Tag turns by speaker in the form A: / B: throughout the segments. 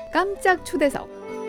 A: 깜짝 초대석.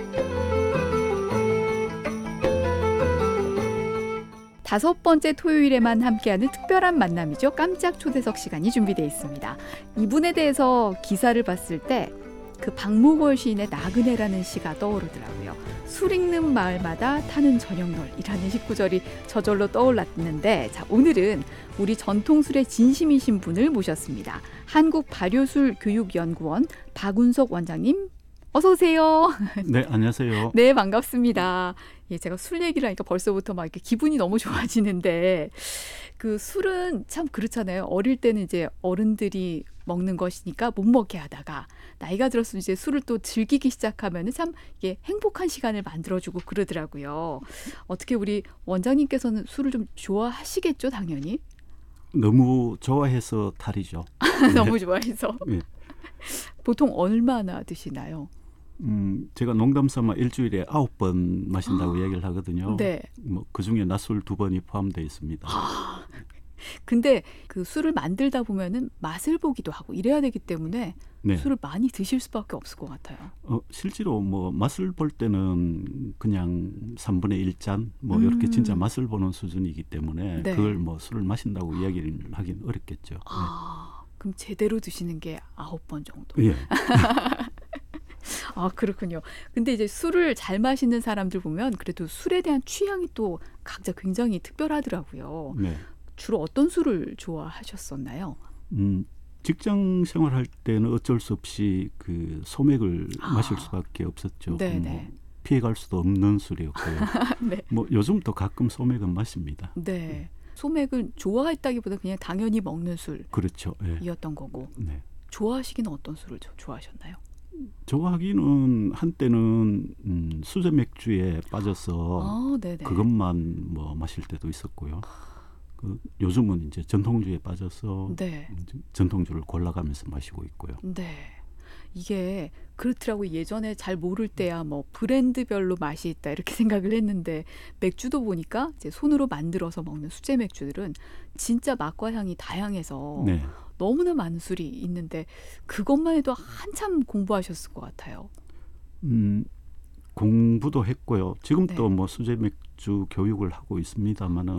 A: 다섯 번째 토요일에만 함께하는 특별한 만남이죠. 깜짝 초대석 시간이 준비되어 있습니다. 이분에 대해서 기사를 봤을 때 그 박목월 시인의 나그네라는 시가 떠오르더라고요. 술 읽는 마을마다 타는 저녁놀이라는 19절이 저절로 떠올랐는데, 자, 오늘은 우리 전통술의 진심이신 분을 모셨습니다. 한국발효술교육연구원 박운석 원장님, 어서 오세요.
B: 네, 안녕하세요.
A: 네, 반갑습니다. 예, 제가 술 얘기를 하니까 벌써부터 막 이렇게 기분이 너무 좋아지는데, 그 술은 참 그렇잖아요. 어릴 때는 이제 어른들이 먹는 것이니까 못 먹게 하다가 나이가 들어서 이제 술을 또 즐기기 시작하면은 참 이게 행복한 시간을 만들어주고 그러더라고요. 어떻게 우리 원장님께서는 술을 좀 좋아하시겠죠, 당연히?
B: 너무 좋아해서 탈이죠.
A: 너무 좋아해서.
B: 네.
A: 보통 얼마나 드시나요?
B: 제가 농담삼아 일주일에 9번 마신다고 얘기를 하거든요.
A: 네.
B: 뭐 그중에 낮술 2번이 포함되어 있습니다.
A: 근데 그 술을 만들다 보면은 맛을 보기도 하고 이래야 되기 때문에
B: 네.
A: 술을 많이 드실 수밖에 없을 것 같아요.
B: 실제로 뭐 맛을 볼 때는 그냥 3분의 1잔 뭐 이렇게 진짜 맛을 보는 수준이기 때문에
A: 네.
B: 그걸 뭐 술을 마신다고 이야기를 하긴 어렵겠죠.
A: 그럼 제대로 드시는 게 9번 정도.
B: 예.
A: 아, 그렇군요. 근데 이제 술을 잘 마시는 사람들 보면 그래도 술에 대한 취향이 또 각자 굉장히 특별하더라고요.
B: 네.
A: 주로 어떤 술을 좋아하셨었나요?
B: 직장 생활할 때는 어쩔 수 없이 그 소맥을 마실 수밖에 없었죠. 뭐 피해갈 수도 없는 술이었고요.
A: 네.
B: 뭐 요즘도 가끔 소맥은 마십니다.
A: 네. 소맥을 좋아했다기보다 그냥 당연히 먹는 술이었던
B: 그렇죠. 예.
A: 거고.
B: 네.
A: 좋아하시기는 어떤 술을 좋아하셨나요?
B: 좋아하기는 한때는 수제 맥주에 빠져서 그것만 뭐 마실 때도 있었고요. 요즘은 이제 전통주에 빠져서 전통주를 골라가면서 마시고 있고요.
A: 네. 이게 그렇더라고요. 예전에 잘 모를 때야 뭐 브랜드별로 맛이 있다 이렇게 생각을 했는데 맥주도 보니까 이제 손으로 만들어서 먹는 수제 맥주들은 진짜 맛과 향이 다양해서 너무나 많은 술이 있는데 그것만 해도 한참 공부하셨을 것 같아요.
B: 공부도 했고요. 지금도 뭐 수제 맥주 교육을 하고 있습니다만은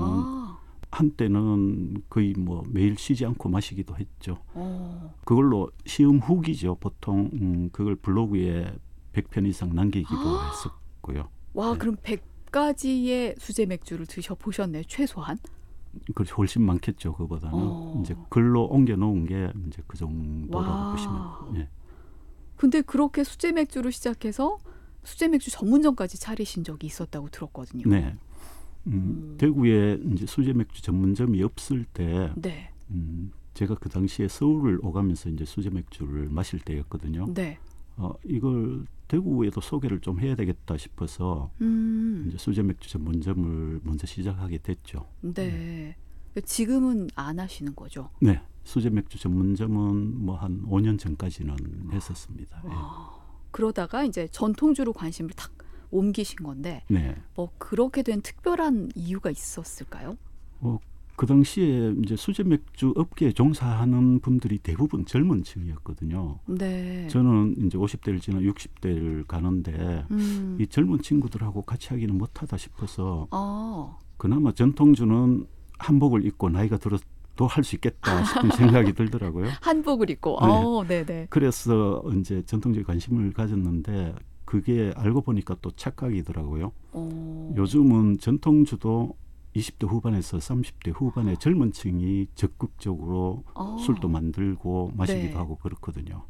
B: 한때는 거의 뭐 매일 쉬지 않고 마시기도 했죠. 그걸로 시험 후기죠. 보통 그걸 블로그에 100편 이상 남기기도 했었고요.
A: 와, 그럼 100가지의 수제 맥주를 드셔보셨네요. 최소한?
B: 그렇죠. 훨씬 많겠죠. 그보다는 이제 글로 옮겨놓은 게 이제 그 정도라고 보시면. 예.
A: 근데 그렇게 수제 맥주로 시작해서 수제 맥주 전문점까지 차리신 적이 있었다고 들었거든요.
B: 네. 대구에 이제 수제 맥주 전문점이 없을 때, 제가 그 당시에 서울을 오가면서 이제 수제 맥주를 마실 때였거든요.
A: 네.
B: 이걸 대구에도 소개를 좀 해야 되겠다 싶어서 이제 수제 맥주 전문점을 먼저 시작하게 됐죠.
A: 네. 지금은 안 하시는 거죠?
B: 네. 수제 맥주 전문점은 뭐 한 5년 전까지는 했었습니다.
A: 그러다가 이제 전통주로 관심을 탁 옮기신 건데, 뭐 그렇게 된 특별한 이유가 있었을까요?
B: 그 당시에 이제 수제 맥주 업계에 종사하는 분들이 대부분 젊은 층이었거든요.
A: 네.
B: 저는 이제 50대를 지나 60대를 가는데 이 젊은 친구들하고 같이 하기는 못하다 싶어서 그나마 전통주는 한복을 입고 나이가 들어도 할 수 있겠다 싶은 생각이 들더라고요.
A: 한복을 입고. 네네.
B: 그래서 이제 전통주에 관심을 가졌는데 그게 알고 보니까 또 착각이더라고요. 요즘은 전통주도 20대 후반에서 30대 후반의 젊은 층이 적극적으로 술도 만들고 마시기도 하고 그렇거든요.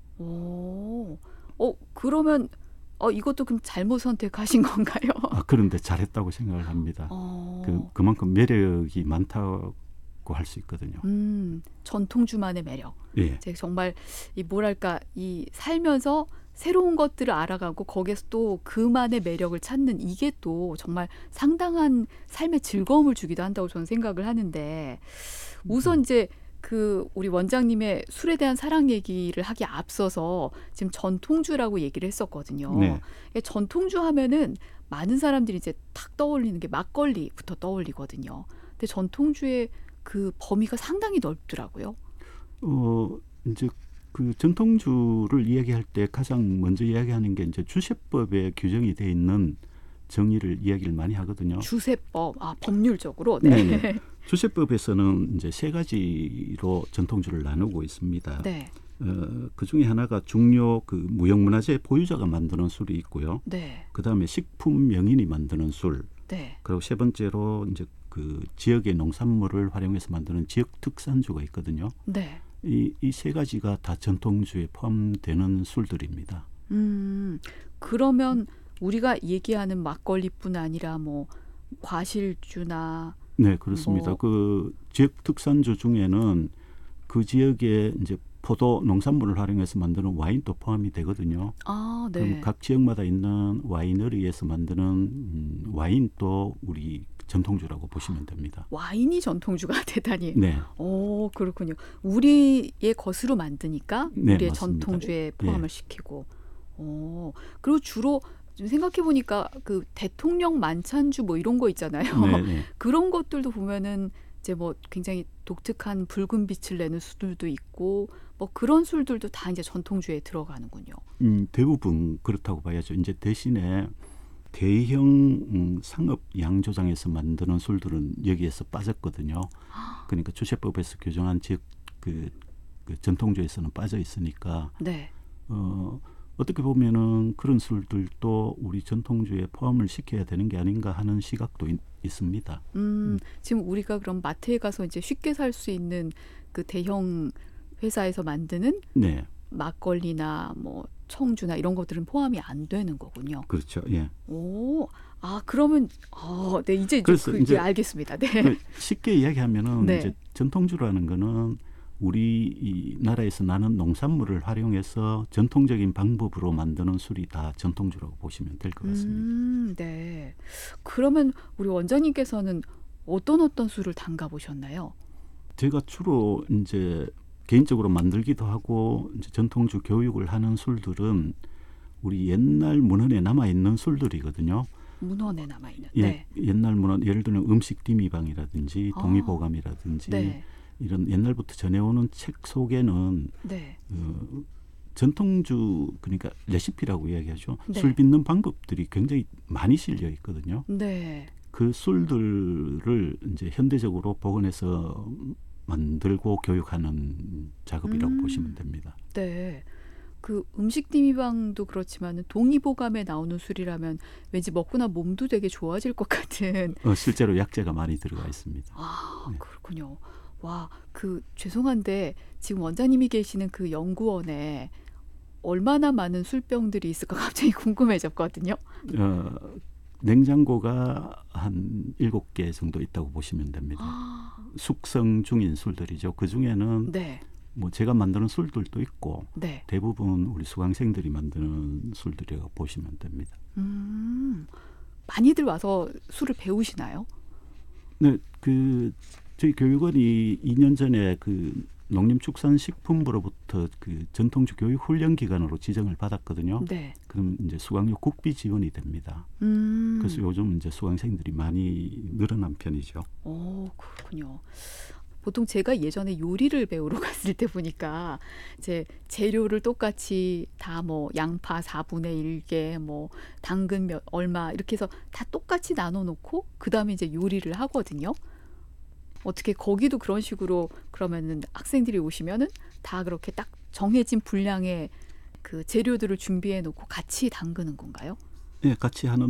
A: 그러면 이것도 그럼 잘못 선택하신 건가요?
B: 그런데 잘했다고 생각을 합니다. 그만큼 매력이 많다고 할 수 있거든요.
A: 전통주만의 매력.
B: 예.
A: 정말 이 살면서 새로운 것들을 알아가고 거기에서 또 그만의 매력을 찾는 이게 또 정말 상당한 삶의 즐거움을 주기도 한다고 저는 생각을 하는데, 우선 이제 우리 원장님의 술에 대한 사랑 얘기를 하기에 앞서서 지금 전통주라고 얘기를 했었거든요. 전통주 하면은 많은 사람들이 이제 탁 떠올리는 게 막걸리부터 떠올리거든요. 근데 전통주의 그 범위가 상당히 넓더라고요.
B: 이제 그 전통주를 이야기할 때 가장 먼저 이야기하는 게 이제 주세법에 규정이 돼 있는 정의를 이야기를 많이 하거든요.
A: 주세법, 법률적으로.
B: 네.
A: 네.
B: 주세법에서는 이제 세 가지로 전통주를 나누고 있습니다.
A: 네.
B: 그 중에 하나가 중요 그 무형문화재 보유자가 만드는 술이 있고요.
A: 네.
B: 그 다음에 식품 명인이 만드는 술.
A: 네.
B: 그리고 세 번째로 이제 그 지역의 농산물을 활용해서 만드는 지역 특산주가 있거든요.
A: 네.
B: 이 세 가지가 다 전통주에 포함되는 술들입니다.
A: 그러면 우리가 얘기하는 막걸리뿐 아니라 뭐 과실주나
B: 네, 그렇습니다.
A: 뭐
B: 그 지역 특산주 중에는 그 지역의 이제 포도 농산물을 활용해서 만드는 와인도 포함이 되거든요.
A: 네.
B: 그럼 각 지역마다 있는 와이너리에서 만드는 와인도 우리 전통주라고 보시면 됩니다.
A: 와인이 전통주가 대단히.
B: 네,
A: 그렇군요. 우리의 것으로 만드니까
B: 네,
A: 우리의
B: 맞습니다.
A: 전통주에 포함을 시키고. 그리고 주로 좀 생각해 보니까 그 대통령 만찬주 뭐 이런 거 있잖아요.
B: 네, 네.
A: 그런 것들도 보면은 이제 뭐 굉장히 독특한 붉은 빛을 내는 술들도 있고 뭐 그런 술들도 다 이제 전통주에 들어가는군요.
B: 대부분 그렇다고 봐야죠. 이제 대신에 대형 상업 양조장에서 만드는 술들은 여기에서 빠졌거든요. 그러니까 주세법에서 규정한 즉 그 전통주에서는 빠져 있으니까
A: 네.
B: 어떻게 보면은 그런 술들도 우리 전통주에 포함을 시켜야 되는 게 아닌가 하는 시각도 있습니다.
A: 지금 우리가 그럼 마트에 가서 이제 쉽게 살 수 있는 그 대형 회사에서 만드는
B: 네,
A: 막걸리나 뭐 청주나 이런 것들은 포함이 안 되는 거군요.
B: 그렇죠. 예.
A: 그러면 네, 이제
B: 그래서
A: 그게
B: 이제
A: 알겠습니다. 네.
B: 쉽게 이야기하면은
A: 네.
B: 이제 전통주라는 거는 우리 이 나라에서 나는 농산물을 활용해서 전통적인 방법으로 만드는 술이 다 전통주라고 보시면 될 것 같습니다.
A: 네. 그러면 우리 원장님께서는 어떤 술을 담가 보셨나요?
B: 제가 주로 이제 개인적으로 만들기도 하고 이제 전통주 교육을 하는 술들은 우리 옛날 문헌에 남아 있는 술들이거든요.
A: 문헌에 남아 있는.
B: 예,
A: 네.
B: 옛날 문헌 예를 들면 음식 디미방이라든지 동의보감이라든지
A: 네.
B: 이런 옛날부터 전해오는 책 속에는
A: 네.
B: 전통주 그러니까 레시피라고 이야기하죠.
A: 네.
B: 술 빚는 방법들이 굉장히 많이 실려 있거든요.
A: 네.
B: 그 술들을 이제 현대적으로 복원해서 만들고 교육하는 작업이라고 보시면 됩니다.
A: 네. 그 음식 디미방도 그렇지만 동의보감에 나오는 술이라면 왠지 먹고나 몸도 되게 좋아질 것 같은.
B: 실제로 약재가 많이 들어가 있습니다. 네.
A: 그렇군요. 와, 죄송한데 지금 원장님이 계시는 그 연구원에 얼마나 많은 술병들이 있을까 갑자기 궁금해졌거든요.
B: 냉장고가 한 7개 정도 있다고 보시면 됩니다. 숙성 중인 술들이죠. 그 중에는
A: 네.
B: 뭐 제가 만드는 술들도 있고
A: 네.
B: 대부분 우리 수강생들이 만드는 술들이라고 보시면 됩니다.
A: 많이들 와서 술을 배우시나요?
B: 네, 저희 교육원이 2년 전에 그 농림축산식품부로부터 그 전통주 교육 훈련 기관으로 지정을 받았거든요.
A: 네.
B: 그럼 이제 수강료 국비 지원이 됩니다. 그래서 요즘 이제 수강생들이 많이 늘어난 편이죠.
A: 그렇군요. 보통 제가 예전에 요리를 배우러 갔을 때 보니까 이제 재료를 똑같이 다 뭐 양파 4분의 1개, 뭐 당근 얼마 이렇게 해서 다 똑같이 나눠 놓고 그다음에 이제 요리를 하거든요. 어떻게 거기도 그런 식으로 그러면은 학생들이 오시면은 다 그렇게 딱 정해진 분량의 그 재료들을 준비해 놓고 같이 담그는 건가요?
B: 네, 같이 하는